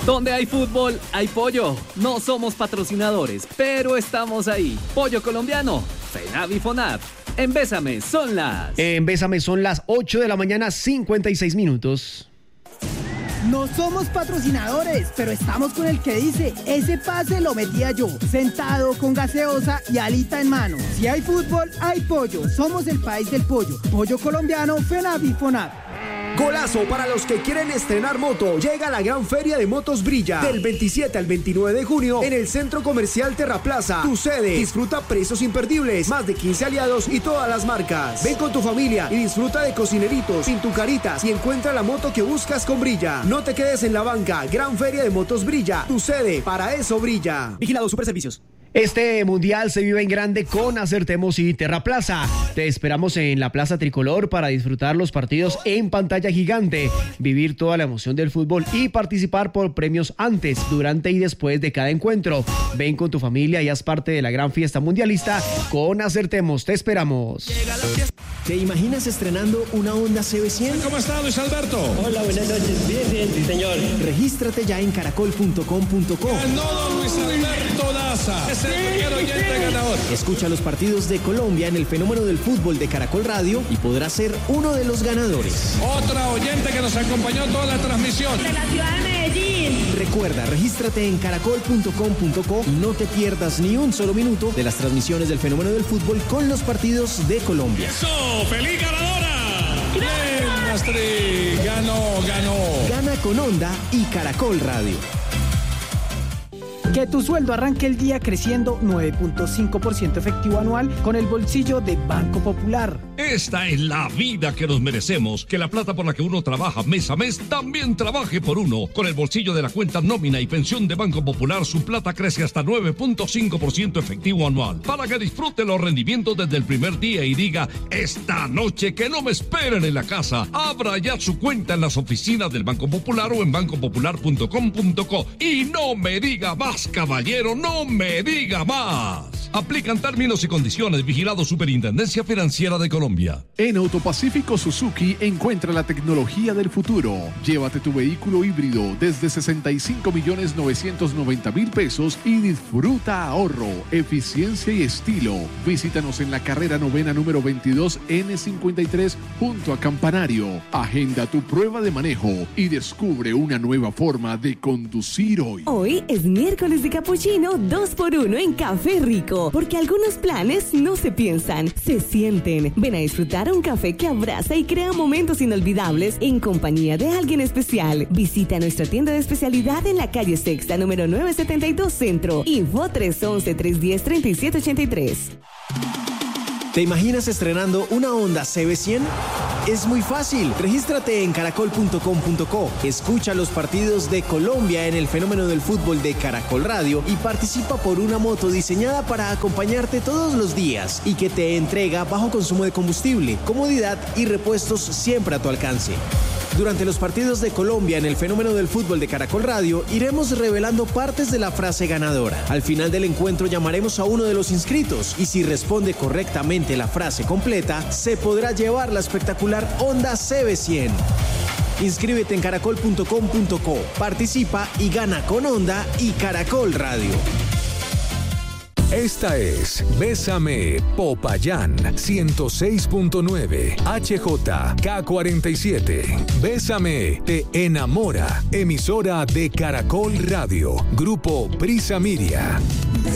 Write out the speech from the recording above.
Donde hay fútbol, hay pollo. No somos patrocinadores, pero estamos ahí. Pollo colombiano, FENAV y FONAV. En Bésame son las 8 de la mañana, 56 minutos. No somos patrocinadores, pero estamos con el que dice, ese pase lo metía yo, sentado con gaseosa y alita en mano. Si hay fútbol, hay pollo. Somos el país del pollo. Pollo colombiano, FENAV y FONAV. Golazo para los que quieren estrenar moto. Llega la gran feria de motos Brilla del 27 al 29 de junio en el Centro Comercial Terraplaza. Tu sede. Disfruta precios imperdibles, más de 15 aliados y todas las marcas. Ven con tu familia y disfruta de cocineritos, pintucaritas y encuentra la moto que buscas con Brilla. No te quedes en la banca. Gran feria de motos Brilla. Tu sede. Para eso brilla. Vigilado Superservicios. Este mundial se vive en grande con Acertemos y Terraplaza. Te esperamos en la Plaza Tricolor para disfrutar los partidos en pantalla gigante, vivir toda la emoción del fútbol y participar por premios antes, durante y después de cada encuentro. Ven con tu familia y haz parte de la gran fiesta mundialista con Acertemos. Te esperamos. ¿Te imaginas estrenando una Honda CB100? ¿Cómo está, Luis Alberto? Hola, buenas noches. Bien, sí, señor. Regístrate ya en caracol.com.co. Ganó Luis Alberto Daza. Es el primer oyente ganador. Escucha los partidos de Colombia en el Fenómeno del Fútbol de Caracol Radio y podrás ser uno de los ganadores. Otra oyente que nos acompañó toda la transmisión. De la ciudad de Medellín. Recuerda, regístrate en caracol.com.co y no te pierdas ni un solo minuto de las transmisiones del Fenómeno del Fútbol con los partidos de Colombia. ¡Eso! ¡Feliz ganadora! ¡Bien, Astrid! ¡Ganó! Gana con Honda y Caracol Radio. Que tu sueldo arranque el día creciendo 9.5% efectivo anual con el bolsillo de Banco Popular. Esta es la vida que nos merecemos. Que la plata por la que uno trabaja mes a mes también trabaje por uno. Con el bolsillo de la cuenta nómina y pensión de Banco Popular, su plata crece hasta 9.5% efectivo anual. Para que disfrute los rendimientos desde el primer día y diga, esta noche que no me esperen en la casa. Abra ya su cuenta en las oficinas del Banco Popular o en bancopopular.com.co. Y no me diga más, caballero, no me diga más. Aplican términos y condiciones. Vigilado Superintendencia Financiera de Colombia. En Autopacífico Suzuki encuentra la tecnología del futuro. Llévate tu vehículo híbrido desde 65.990.000 pesos y disfruta ahorro, eficiencia y estilo. Visítanos en la carrera novena número 22 N53 junto a Campanario. Agenda tu prueba de manejo y descubre una nueva forma de conducir hoy. Hoy es miércoles de capuchino 2x1 en Café Rico, porque algunos planes no se piensan, se sienten. Ven a disfrutar un café que abraza y crea momentos inolvidables en compañía de alguien especial. Visita nuestra tienda de especialidad en la calle Sexta, número 972 Centro. Info 311-310-3783. ¿Te imaginas estrenando una Honda CB100? Es muy fácil. Regístrate en caracol.com.co. Escucha los partidos de Colombia en el Fenómeno del Fútbol de Caracol Radio y participa por una moto diseñada para acompañarte todos los días y que te entrega bajo consumo de combustible, comodidad y repuestos siempre a tu alcance. Durante los partidos de Colombia en el Fenómeno del Fútbol de Caracol Radio, iremos revelando partes de la frase ganadora. Al final del encuentro llamaremos a uno de los inscritos y si responde correctamente la frase completa, se podrá llevar la espectacular Honda CB100. Inscríbete en caracol.com.co, participa y gana con Honda y Caracol Radio. Esta es Bésame Popayán 106.9 HJK47. Bésame te enamora. Emisora de Caracol Radio. Grupo Prisa Miria.